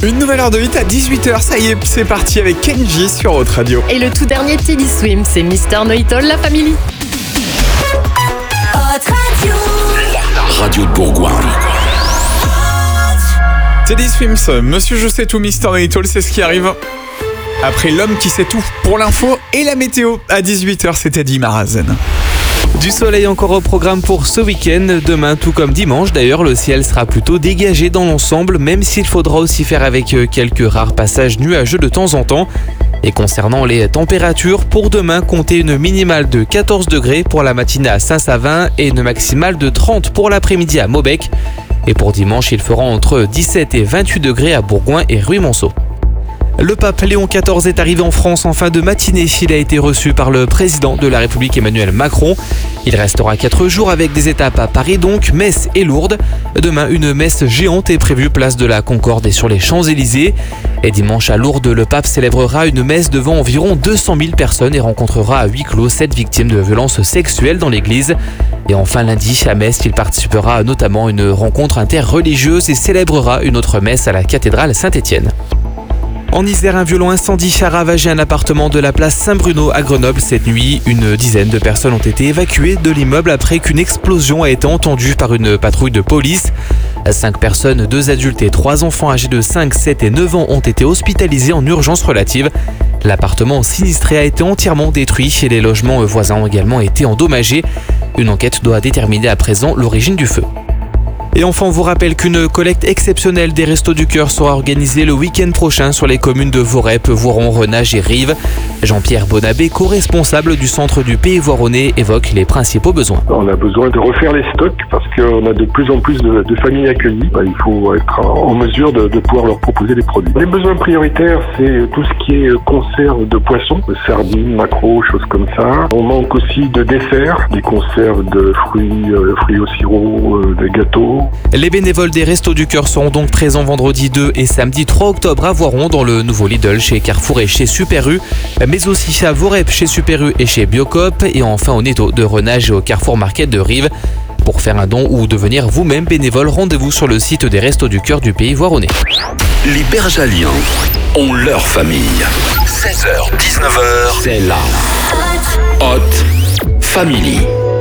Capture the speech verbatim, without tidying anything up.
Une nouvelle heure de hit à dix-huit heures, ça y est, c'est parti avec Kenji sur Hot Radio. Et le tout dernier Teddy Swim, c'est mister Know-It-All, la famille. Hot Radio. La radio de Bourgoin. Teddy Swims, Monsieur Je sais tout, mister Know-It-All, c'est ce qui arrive. Après l'homme qui sait tout pour l'info et la météo. À dix-huit heures, c'était Teddy Marazen. Du soleil encore au programme pour ce week-end. Demain, tout comme dimanche, d'ailleurs, le ciel sera plutôt dégagé dans l'ensemble, même s'il faudra aussi faire avec quelques rares passages nuageux de temps en temps. Et concernant les températures, pour demain, comptez une minimale de quatorze degrés pour la matinée à Saint-Savin et une maximale de trente pour l'après-midi à Maubec. Et pour dimanche, il fera entre dix-sept et vingt-huit degrés à Bourgoin et Ruy-Monceau. Le pape Léon quatorze est arrivé en France en fin de matinée. Il a été reçu par le président de la République Emmanuel Macron. Il restera quatre jours avec des étapes à Paris donc, Metz et Lourdes. Demain, une messe géante est prévue place de la Concorde et sur les Champs-Élysées. Et dimanche à Lourdes, le pape célébrera une messe devant environ deux cent mille personnes et rencontrera à huis clos sept victimes de violences sexuelles dans l'église. Et enfin lundi, à Metz, il participera notamment à une rencontre interreligieuse et célébrera une autre messe à la cathédrale Saint-Étienne. En Isère, un violent incendie a ravagé un appartement de la place Saint-Bruno à Grenoble cette nuit. Une dizaine de personnes ont été évacuées de l'immeuble après qu'une explosion a été entendue par une patrouille de police. Cinq personnes, deux adultes et trois enfants âgés de cinq, sept et neuf ans ont été hospitalisés en urgence relative. L'appartement sinistré a été entièrement détruit et les logements voisins ont également été endommagés. Une enquête doit déterminer à présent l'origine du feu. Et enfin, on vous rappelle qu'une collecte exceptionnelle des Restos du Cœur sera organisée le week-end prochain sur les communes de Vorep, Voiron, Renage et Rives. Jean-Pierre Bonabé, co-responsable du centre du Pays Voironnais, évoque les principaux besoins. On a besoin de refaire les stocks parce qu'on a de plus en plus de, de familles accueillies. Il faut être en mesure de, de pouvoir leur proposer des produits. Les besoins prioritaires, c'est tout ce qui est conserve de poissons, sardines, maquereaux, choses comme ça. On manque aussi de desserts, des conserves de fruits, euh, fruits au sirop, euh, des gâteaux. Les bénévoles des Restos du Cœur seront donc présents vendredi deux et samedi trois octobre à Voiron dans le nouveau Lidl chez Carrefour et chez Super U, mais aussi à Vorep chez Super U et chez Biocoop et enfin au Netto de Renage et au Carrefour Market de Rives. Pour faire un don ou devenir vous-même bénévole, rendez-vous sur le site des Restos du Cœur du Pays Voironnais. Les Bergaliens ont leur famille. seize heures dix-neuf heures, c'est la Hot Family.